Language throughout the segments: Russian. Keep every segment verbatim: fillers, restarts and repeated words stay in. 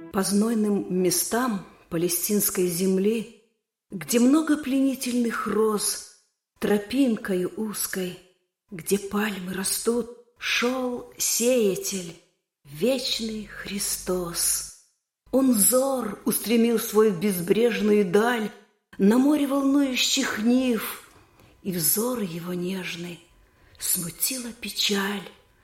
По знойным местам палестинской земли, где много пленительных роз, тропинкою узкой, где пальмы растут, шел сеятель, вечный Христос. Он взор устремил свой в безбрежную даль на море волнующих нив, и взор его нежный смутила печаль,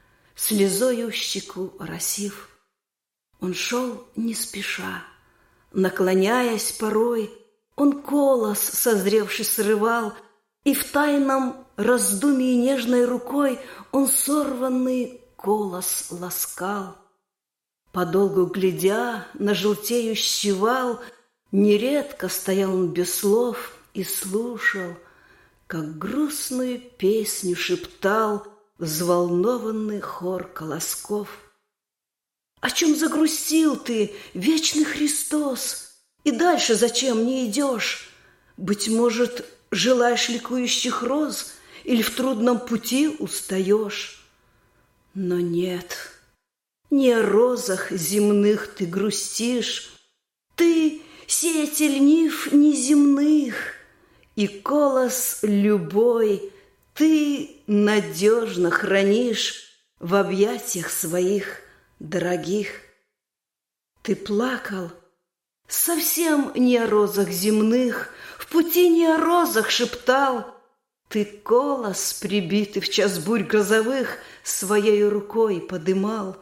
слезою щеку оросив. Он шел не спеша, наклоняясь порой, он колос, созревший, срывал, и в тайном раздумье нежной рукой он сорванный колос ласкал. Подолгу глядя на желтеющий вал, нередко стоял он без слов и слушал, как грустную песню шептал взволнованный хор колосков. О чем загрустил ты, вечный Христос? И дальше зачем не идешь? Быть может, желаешь ликующих роз или в трудном пути устаешь? Но нет, не о розах земных ты грустишь, ты сеятель нив неземных, и колос любой ты надежно хранишь в объятиях своих дорогих. Ты плакал совсем не о розах земных, в пути не о розах шептал. Ты колос, прибитый в час бурь грозовых, своей рукой подымал.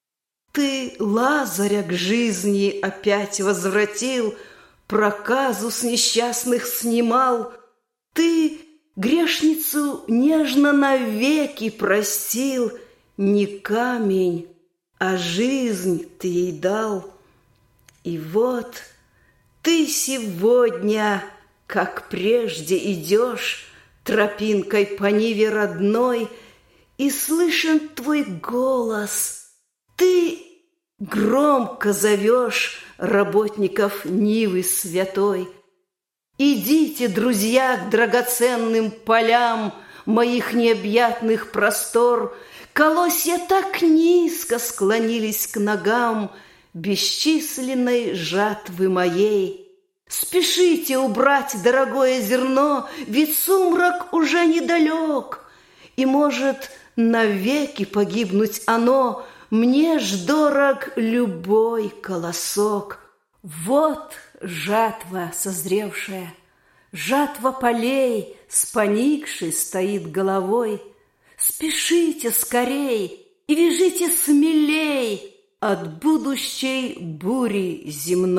Ты Лазаря к жизни опять возвратил, проказу с несчастных снимал. Ты грешницу нежно навеки простил, не камень, а жизнь ты ей дал. И вот ты сегодня, как прежде, идешь тропинкой по ниве родной, и слышен твой голос. Ты громко зовешь работников нивы святой. Идите, друзья, к драгоценным полям моих необъятных простор. Колосья так низко склонились к ногам бесчисленной жатвы моей. Спешите убрать дорогое зерно, ведь сумрак уже недалек, и может навеки погибнуть оно. Мне ж дорог любой колосок. Вот жатва созревшая, жатва полей с поникшей стоит головой. Спешите скорей и вяжите смелей от будущей бури земной.